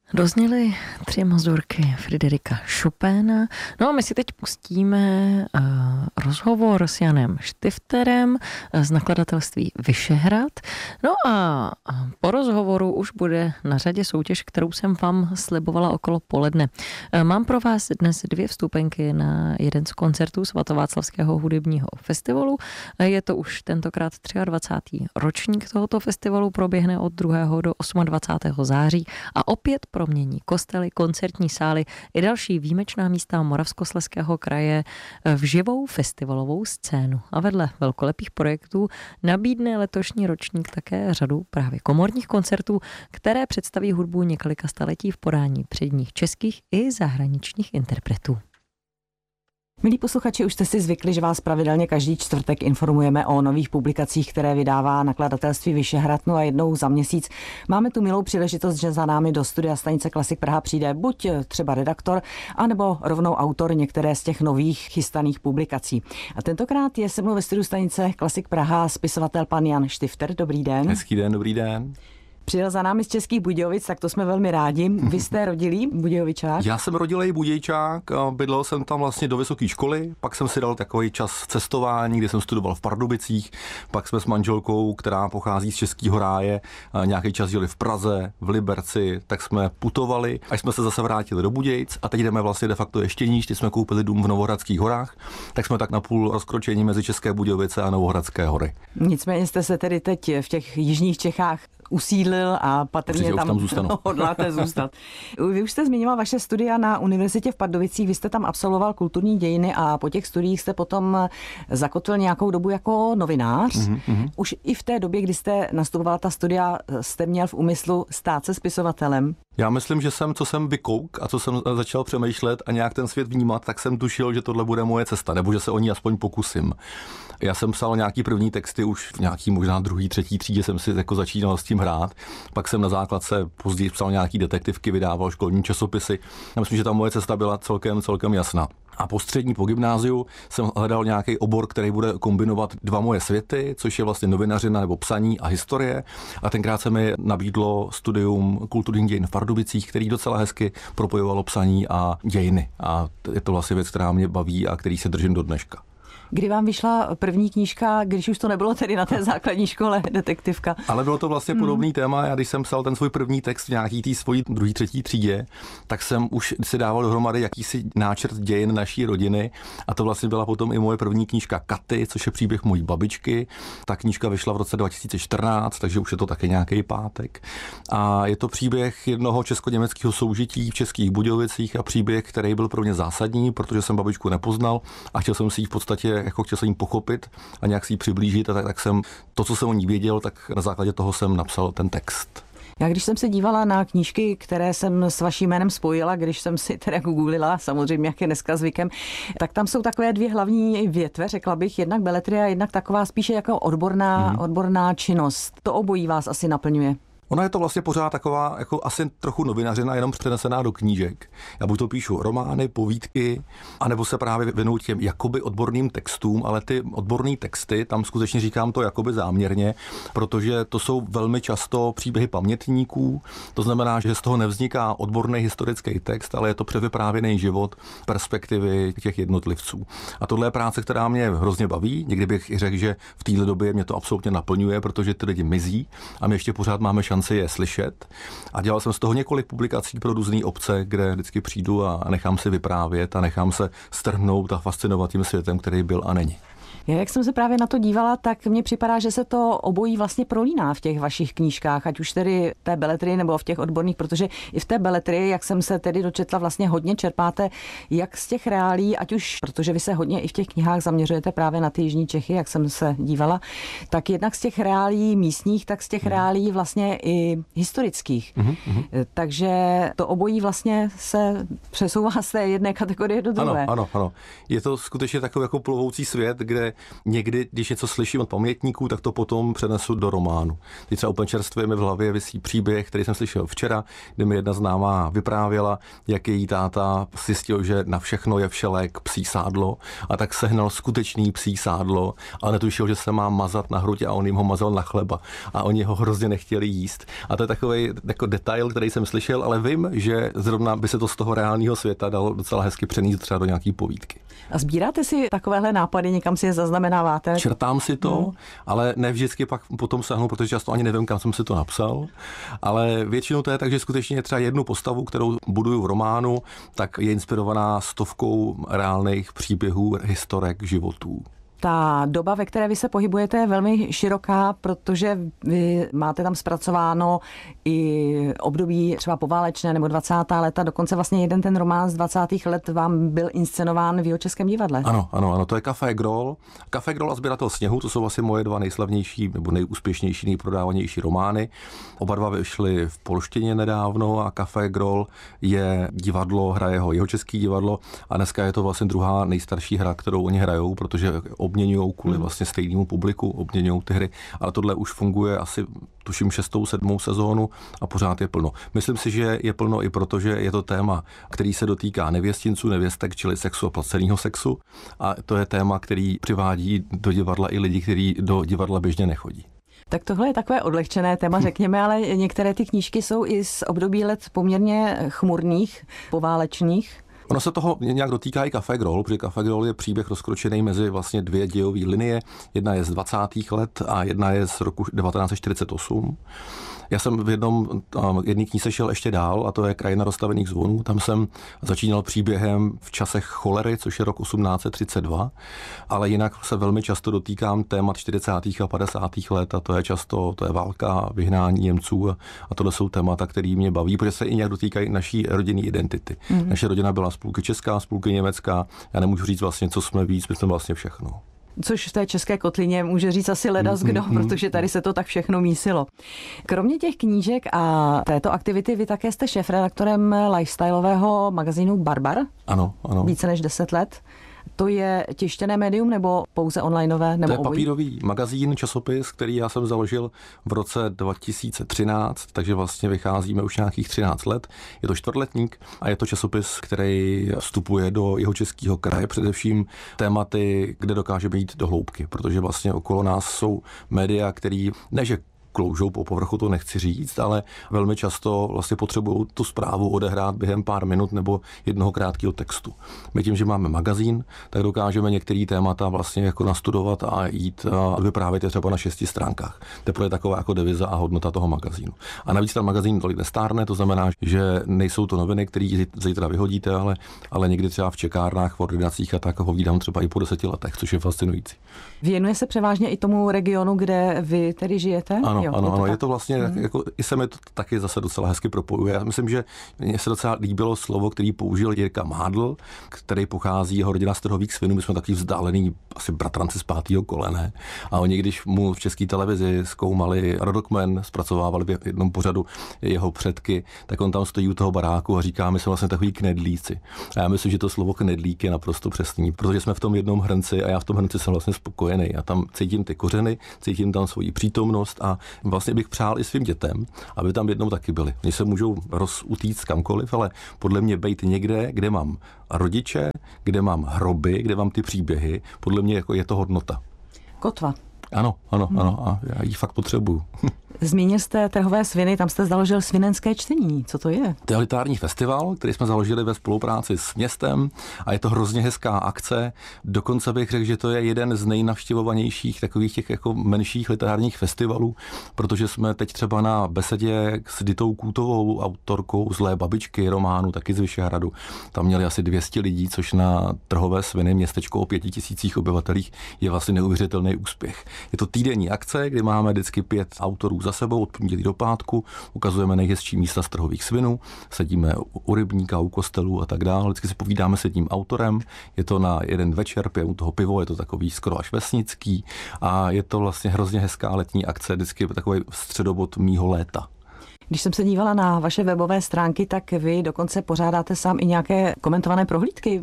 Dozněly 3 mazurky Friderika Chopina. No a my si teď pustíme rozhovor s Janem Štifterem z nakladatelství Vyšehrad. No a po rozhovoru už bude na řadě soutěž, kterou jsem vám slibovala okolo poledne. Mám pro vás dnes 2 vstupenky na jeden z koncertů Svatováclavského hudebního festivalu. Je to už tentokrát 23. ročník tohoto festivalu, proběhne od 2. do 28. září a opět promění kostely, koncertní sály i další výjimečná místa Moravskoslezského kraje v živou festivalovou scénu. A vedle velkolepých projektů nabídne letošní ročník také řadu právě komorních koncertů, které představí hudbu několika staletí v podání předních českých i zahraničních interpretů. Milí posluchači, už jste si zvykli, že vás pravidelně každý čtvrtek informujeme o nových publikacích, které vydává nakladatelství Vyšehrad. No a jednou za měsíc máme tu milou příležitost, že za námi do studia stanice Klasik Praha přijde buď třeba redaktor, anebo rovnou autor některé z těch nových chystaných publikací. A tentokrát je se mnou ve studiu stanice Klasik Praha spisovatel pan Jan Štifter. Dobrý den. Hezký den, dobrý den. Přijel za námi z Českých Budějovic, tak to jsme velmi rádi. Vy jste rodilý Budějovičák? Já jsem rodilej Budějčák, bydlel jsem tam vlastně do vysoké školy, pak jsem si dal takový čas cestování, kdy jsem studoval v Pardubicích, pak jsme s manželkou, která pochází z Českého ráje, nějaký čas žili v Praze, v Liberci, tak jsme putovali, až jsme se zase vrátili do Budějc a teď jdeme vlastně de facto ještě níž, jsme koupili dům v Novohradských horách, tak jsme tak napůl rozkročení mezi České Budějovice a Novohradské hory. Nicméně jste se tedy teď v těch jižních Čechách usídlil a patrně tam hodláte zůstat. Vy už jste zmiňoval vaše studia na univerzitě v Pardubicích, vy jste tam absolvoval kulturní dějiny a po těch studiích jste potom zakotvil nějakou dobu jako novinář. Už i v té době, kdy jste nastupoval ta studia, jste měl v úmyslu stát se spisovatelem? Já myslím, že co jsem vykouk a co jsem začal přemýšlet a nějak ten svět vnímat, tak jsem tušil, že tohle bude moje cesta, nebo že se o ní aspoň pokusím. Já jsem psal nějaký první texty už v nějaký možná 2., 3. třídě jsem si jako začínal s tím hrát. Pak jsem na základce později psal nějaký detektivky, vydával školní časopisy. Já myslím, že ta moje cesta byla celkem jasná. A po střední, po gymnáziu jsem hledal nějaký obor, který bude kombinovat 2 moje světy, což je vlastně novinařina nebo psaní a historie. A tenkrát se mi nabídlo studium kulturních dějin v Pardubicích, který docela hezky propojovalo psaní a dějiny. A je to vlastně věc, která mě baví a který se držím do dneška. Kdy vám vyšla první knížka, když už to nebylo tedy na té základní škole, detektivka? Ale bylo to vlastně podobný téma. Já když jsem psal ten svůj první text v nějaký té svojí 2., 3. třídě, tak jsem už si dával dohromady jakýsi náčrt dějin naší rodiny a to vlastně byla potom i moje první knížka Katy, což je příběh mojí babičky. Ta knížka vyšla v roce 2014, takže už je to taky nějaký pátek. A je to příběh jednoho česko-německého soužití v Českých Budějovicích a příběh, který byl pro mě zásadní, protože jsem babičku nepoznal a chtěl jsem si ji v podstatě chtěl jsem jí pochopit a nějak si ji přiblížit a tak jsem to, co jsem o ní věděl, tak na základě toho jsem napsal ten text. Já když jsem se dívala na knížky, které jsem s vaším jménem spojila, když jsem si teda googlila, samozřejmě jak je dneska zvykem, tak tam jsou takové 2 hlavní větve, řekla bych, jednak beletrie a jednak taková spíše jako odborná činnost. To obojí vás asi naplňuje. Ona je to vlastně pořád taková jako asi trochu novinařina, jenom přenesená do knížek. Já buď to píšu romány, povídky, anebo se právě věnuju těm jakoby odborným textům, ale ty odborné texty, tam skutečně říkám to jakoby záměrně, protože to jsou velmi často příběhy pamětníků, to znamená, že z toho nevzniká odborný historický text, ale je to převyprávěný život, perspektivy těch jednotlivců. A tohle je práce, která mě hrozně baví, někdy bych i řekl, že v téhle době mě to absolutně naplňuje, protože ty lidi mizí a my ještě pořád máme šanci je slyšet. A dělal jsem z toho několik publikací pro různé obce, kde vždycky přijdu a nechám si vyprávět a nechám se strhnout a fascinovat tím světem, který byl a není. Jak jsem se právě na to dívala, tak mně připadá, že se to obojí vlastně prolíná v těch vašich knížkách, ať už tedy v té beletrii nebo v těch odborných, protože i v té beletrii, jak jsem se tedy dočetla, vlastně hodně čerpáte jak z těch reálí, ať už, protože vy se hodně i v těch knihách zaměřujete právě na ty jižní Čechy, jak jsem se dívala, tak jednak z těch reálí místních, tak z těch reálí vlastně i historických. Takže to obojí vlastně se přesouvá z té jedné kategorie do druhé. Ano. Je to skutečně takový jako plovoucí svět, kde někdy, když něco slyším od pamětníků, tak to potom přenesu do románu. Teď třeba úplně čerstvě mi v hlavě visí příběh, který jsem slyšel včera, kdy mi jedna známá vyprávěla, jak její táta zjistil, že na všechno je všelék psí sádlo, a tak sehnal skutečný psí sádlo, ale netušil, že se má mazat na hruď, a on jim ho mazal na chleba a oni ho hrozně nechtěli jíst. A to je takový jako detail, který jsem slyšel, ale vím, že zrovna by se to z toho reálného světa dalo docela hezky přenést třeba do nějaký povídky. A sbíráte si takovéhle nápady, někam si je zaznamenáváte? Čertám si to, ale ne vždycky pak potom sahnu, protože často ani nevím, kam jsem si to napsal, ale většinou to je tak, že skutečně třeba jednu postavu, kterou buduju v románu, tak je inspirovaná stovkou reálných příběhů, historek, životů. Ta doba, ve které vy se pohybujete, je velmi široká, protože vy máte tam zpracováno i období třeba poválečné nebo 20. léta, dokonce vlastně jeden ten román z 20. let vám byl inscenován v Jihočeském divadle. Ano, to je Café Groll. Café Groll a Sběratel sněhu, to jsou asi moje dva nejslavnější nebo nejúspěšnější, nejprodávanější romány. Oba dva vyšly v polštině nedávno a Café Groll je divadlo, hraje ho Jihočeský divadlo a dneska je to vlastně druhá nejstarší hra, kterou oni hrajou, protože obměňujou kvůli vlastně stejnému publiku, obměňujou ty hry, ale tohle už funguje asi tuším 6., 7. sezónu a pořád je plno. Myslím si, že je plno i proto, že je to téma, který se dotýká nevěstinců, nevěstek, čili sexu a placeného sexu, a to je téma, který přivádí do divadla i lidi, kteří do divadla běžně nechodí. Tak tohle je takové odlehčené téma, řekněme, ale některé ty knížky jsou i z období let poměrně chmurných, poválečných. Ono se toho nějak dotýká i Café Groll, protože Café Groll je příběh rozkročený mezi vlastně dvě dějové linie. Jedna je z 20. let a jedna je z roku 1948. Já jsem v jedné knize šel ještě dál, a to je Krajina rozstavených zvonů. Tam jsem začínal příběhem v časech cholery, což je rok 1832, ale jinak se velmi často dotýkám témat 40. a 50. let, a to je válka, vyhnání Němců, a tohle jsou témata, které mě baví, protože se i nějak dotýkají naší rodinné identity. Naše rodina byla z půlky česká, z půlky německá. Já nemůžu říct vlastně, co jsme víc, my jsme vlastně všechno. Což v té české kotlině může říct asi ledaskdo, protože tady se to tak všechno mísilo. Kromě těch knížek a této aktivity, vy také jste šéfredaktorem lifestyleového magazínu Barbar. Ano. Více než 10 let. To je tištěné médium nebo pouze onlineové? Nebo to je papírový magazín, časopis, který já jsem založil v roce 2013, takže vlastně vycházíme už nějakých 13 let. Je to čtvrtletník a je to časopis, který vstupuje do Jihočeského kraje, především tématy, kde dokážeme jít do hloubky, protože vlastně okolo nás jsou média, který ne, že kloužou po povrchu, to nechci říct, ale velmi často vlastně potřebují tu zprávu odehrát během pár minut nebo jednoho krátkého textu. My tím, že máme magazín, tak dokážeme některé témata vlastně jako nastudovat a jít a vyprávět je třeba na 6 stránkách. To je taková jako deviza a hodnota toho magazínu. A navíc ten magazín tolik nestárne, to znamená, že nejsou to noviny, které zítra vyhodíte, ale někdy třeba v čekárnách, v ordinacích a tak ho vídám třeba i po 10 letech, což je fascinující. Věnuje se převážně i tomu regionu, kde vy tedy žijete? Ano, je to vlastně, jako, i se mi to taky zase docela hezky propojuje. Já myslím, že mně se docela líbilo slovo, který použil Jirka Mádl, který pochází, jeho rodina z Trhových Svinů, my jsme taky vzdálený asi bratranci z 5. kolene. A oni, když mu v české televizi zkoumali rodokmen, zpracovávali v jednom pořadu jeho předky, tak on tam stojí u toho baráku a říká, my jsme vlastně takový knedlíci. A já myslím, že to slovo knedlík je naprosto přesný, protože jsme v tom jednom hrnci a já v tom hrnci jsem vlastně spokojený. Já tam cítím ty kořeny, cítím tam svoji přítomnost a vlastně bych přál i svým dětem, aby tam jednou taky byli. Oni se můžou rozutíct kamkoliv, ale podle mě bejt někde, kde mám rodiče, kde mám hroby, kde mám ty příběhy, podle mě jako je to hodnota. Kotva. Ano, a já ji fakt potřebuju. Zmínil jste Trhové Sviny, tam jste založil svinenské čtení. Co to je? To je literární festival, který jsme založili ve spolupráci s městem a je to hrozně hezká akce. Dokonce bych řekl, že to je jeden z nejnavštěvovanějších takových těch jako menších literárních festivalů, protože jsme teď třeba na besedě s Ditou Kůtovou, autorkou Zlé babičky románu, taky z Vyšehradu. Tam měli asi 200 lidí, což na Trhové Sviny, městečko o 5000 obyvatelích, je vlastně neuvěřitelný úspěch. Je to týdenní akce, kdy máme vždycky 5 autorů za sebou od pondělí do pátku, ukazujeme nejhezčí místa z Trhových Svinů, sedíme u rybníka, u kostelů a tak dále. Vždycky si povídáme s jedním autorem, je to na jeden večer, pijeme toho pivo, je to takový skoro až vesnický a je to vlastně hrozně hezká letní akce, vždycky takový středobod mýho léta. Když jsem se dívala na vaše webové stránky, tak vy dokonce pořádáte sám i nějaké komentované prohlídky.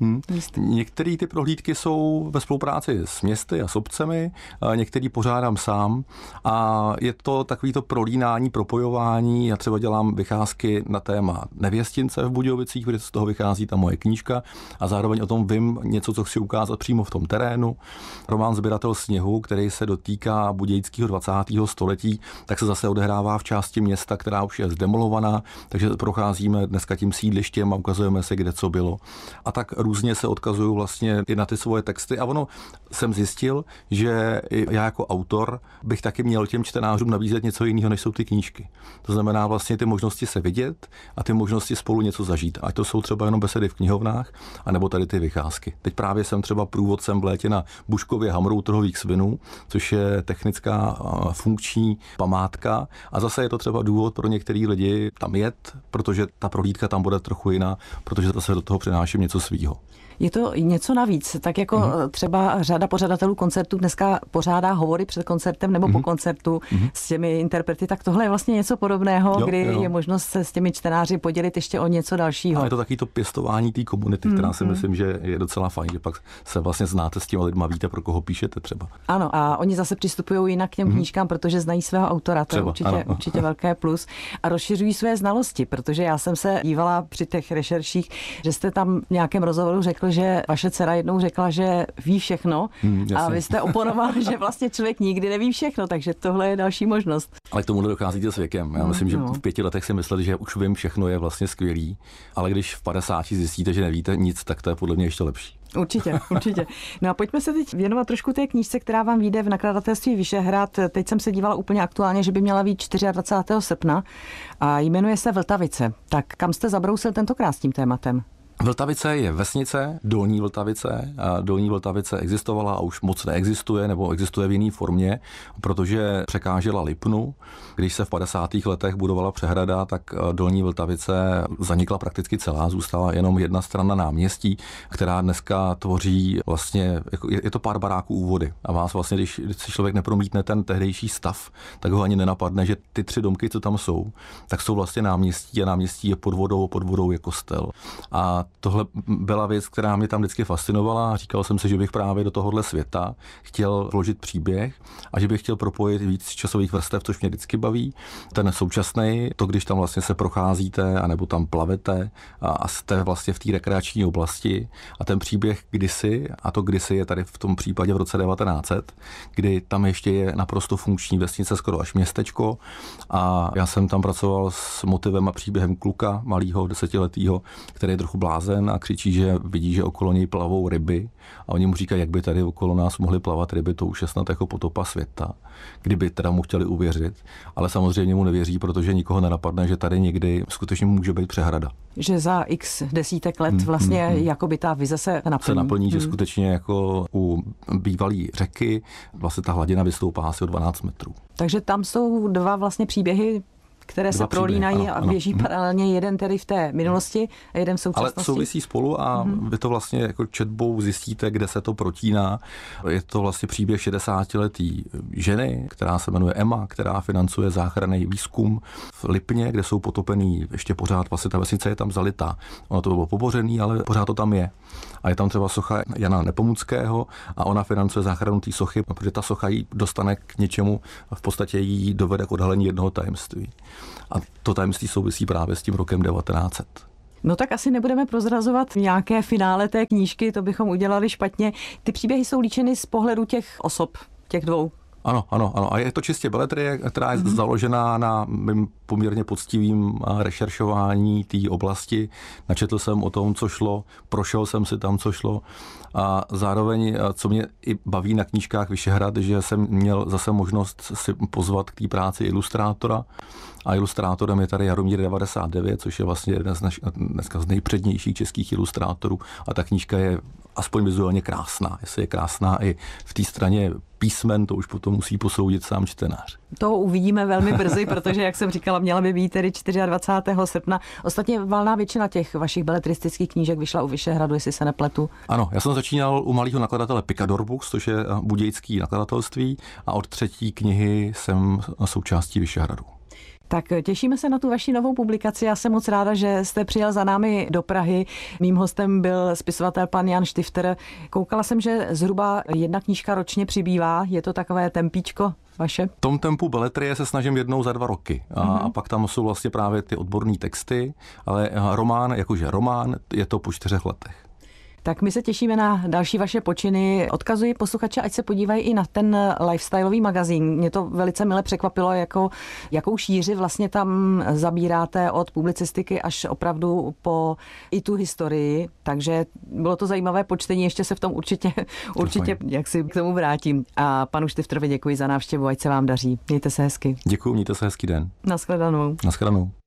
Některé ty prohlídky jsou ve spolupráci s městy a s obcemi, některý pořádám sám a je to takovýto prolínání, propojování. Já třeba dělám vycházky na téma Nevěstince v Budějovicích, kde z toho vychází ta moje knížka a zároveň o tom vím něco, co chci ukázat přímo v tom terénu. Román Sběratel sněhu, který se dotýká budějického 20. století, tak se zase odehrává v části města, která už je zdemolovaná, takže procházíme dneska tím sídlištěm a ukazujeme si, kde co bylo. A tak různě se odkazuju vlastně i na ty svoje texty a ono jsem zjistil, že já jako autor bych taky měl těm čtenářům nabízet něco jiného, než jsou ty knížky. To znamená vlastně ty možnosti se vidět a ty možnosti spolu něco zažít. Ať to jsou třeba jenom besedy v knihovnách, anebo tady ty vycházky. Teď právě jsem třeba průvodcem v létě na Buškově hamrou trhových svinů, což je technická funkční památka a zase je to třeba důvod pro některý lidi tam jet, protože ta prohlídka tam bude trochu jiná, protože zase do toho přináším něco svýho. Je to něco navíc, tak jako třeba řada pořadatelů koncertů dneska pořádá hovory před koncertem nebo po koncertu s těmi interprety, tak tohle je vlastně něco podobného, kdy je možnost se s těmi čtenáři podělit ještě o něco dalšího. A je to taky to pěstování té komunity, která si myslím, že je docela fajn, že pak se vlastně znáte s těmi lidma, víte, pro koho píšete třeba. Ano, a oni zase přistupují jinak k těm knížkám, protože znají svého autora, to je určitě velké plus a rozšiřují své znalosti, protože já jsem se dívala při těch rešerších, že jste tam v nějakém rozhovoru řekl, že vaše dcera jednou řekla, že ví všechno a vy jste oponoval, že vlastně člověk nikdy neví všechno, takže tohle je další možnost. Ale k tomu docházíte s věkem. Já myslím, že v 5 letech si mysleli, že už vím všechno, je vlastně skvělý, ale když v 50 zjistíte, že nevíte nic, tak to je podle mě ještě lepší. Určitě. No a pojďme se teď věnovat trošku té knížce, která vám vyjde v nakladatelství Vyšehrad. Teď jsem se dívala úplně aktuálně, že by měla být 24. srpna a jmenuje se Vltavice. Tak kam jste zabrousil tentokrát s tím tématem? Vltavice je vesnice, Dolní Vltavice. A Dolní Vltavice existovala a už moc neexistuje, nebo existuje v jiné formě, protože překážela Lipnu. Když se v 50. letech budovala přehrada, tak Dolní Vltavice zanikla prakticky celá, zůstala jenom jedna strana náměstí, která dneska tvoří vlastně, je to pár baráků u vody. A vás vlastně, když si člověk nepromítne ten tehdejší stav, tak ho ani nenapadne, že ty 3 domky, co tam jsou, tak jsou vlastně náměstí a náměstí je pod vodou je kostel. A tohle byla věc, která mě tam vždycky fascinovala a říkal jsem si, že bych právě do tohohle světa chtěl vložit příběh a že bych chtěl propojit víc časových vrstev, což mě vždycky baví. Ten současný, to když tam vlastně se procházíte anebo tam plavete a jste vlastně v té rekreační oblasti a ten příběh kdysi, a to kdysi je tady v tom případě v roce 1900, kdy tam ještě je naprosto funkční vesnice, skoro až městečko a já jsem tam pracoval s motivem a příběhem kluka, malýho 10letého, který je trochu blázen a křičí, že vidí, že okolo něj plavou ryby a oni mu říkají, jak by tady okolo nás mohly plavat ryby, to už je snad jako potopa světa, kdyby teda mu chtěli uvěřit, ale samozřejmě mu nevěří, protože nikoho nenapadne, že tady někdy skutečně může být přehrada. Že za x desítek let vlastně jakoby ta vize se naplní. Že skutečně jako u bývalý řeky vlastně ta hladina vystoupá asi o 12 metrů. Takže tam jsou 2 vlastně příběhy, které se prolínají a běží paralelně, jeden tedy v té minulosti a jeden v současnosti. Ale souvisí spolu a vy to vlastně jako četbou zjistíte, kde se to protíná. Je to vlastně příběh 60letý ženy, která se jmenuje Emma, která financuje záchranný výzkum v Lipně, kde jsou potopený ještě pořád, vlastně ta vesnice je tam zalitá. Ono to bylo pobořený, ale pořád to tam je. A je tam třeba socha Jana Nepomuckého a ona financuje záchranu té sochy, protože ta socha jí dostane k něčemu a v podstatě jí dovede k odhalení jednoho tajemství. A to tajemství souvisí právě s tím rokem 1900. No tak asi nebudeme prozrazovat nějaké finále té knížky, to bychom udělali špatně. Ty příběhy jsou líčeny z pohledu těch osob, těch 2. Ano. A je to čistě beletrie, která je založená na mým poměrně poctivým rešeršování té oblasti. Načetl jsem o tom, co šlo, prošel jsem si tam, co šlo. A zároveň, co mě i baví na knížkách Vyšehrad, že jsem měl zase možnost si pozvat k té práci ilustrátora. A ilustrátorem je tady Jaromír 99, což je vlastně jeden dneska z nejpřednějších českých ilustrátorů. A ta knížka je aspoň vizuálně krásná. Jestli je krásná i v té straně písmen, to už potom musí posoudit sám čtenář. To uvidíme velmi brzy, protože, jak jsem říkala, měla by být tedy 24. srpna. Ostatně valná většina těch vašich beletristických knížek vyšla u Vyšehradu, jestli se nepletu. Ano, já jsem začínal u malého nakladatele Picador Books, což je budějický nakladatelství, a od 3. knihy jsem součástí Vyšehradu. Tak těšíme se na tu vaši novou publikaci. Já jsem moc ráda, že jste přijel za námi do Prahy. Mým hostem byl spisovatel pan Jan Štifter. Koukala jsem, že zhruba 1 knížka ročně přibývá. Je to takové tempíčko vaše? V tom tempu beletrie se snažím jednou za 2 roky. A pak tam jsou vlastně právě ty odborné texty, ale román, jakože román, je to po 4 letech. Tak my se těšíme na další vaše počiny. Odkazuji posluchače, ať se podívají i na ten lifestyleový magazín. Mě to velice mile překvapilo, jakou šíři vlastně tam zabíráte od publicistiky až opravdu po i tu historii. Takže bylo to zajímavé počtení, ještě se v tom určitě jak si k tomu vrátím. A panu Štifterovi děkuji za návštěvu, ať se vám daří. Mějte se hezky. Děkuji, mějte se hezký den. Naschledanou. Naschledanou.